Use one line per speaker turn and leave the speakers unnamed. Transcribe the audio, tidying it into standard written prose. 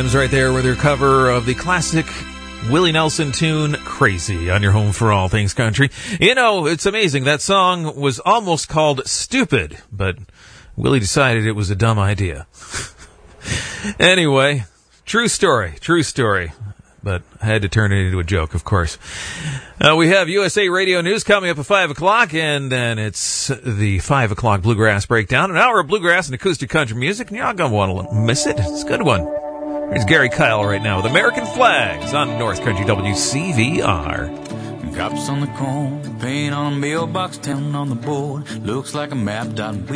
Times right there with their cover of the classic Willie Nelson tune, Crazy, on your home for all things country. You know, it's amazing. That song was almost called Stupid, but Willie decided it was a dumb idea. Anyway, true story. But I had to turn it into a joke, of course. We have USA Radio News coming up at 5 o'clock, and then it's the 5 o'clock Bluegrass Breakdown. An hour of bluegrass and acoustic country music, and you're not going to want to miss it. It's a good one. Here's Gary Kyle right now with American Flags on North Country WCVR.
Cops on the corn, paint on mailbox, town on the board. Looks like a map.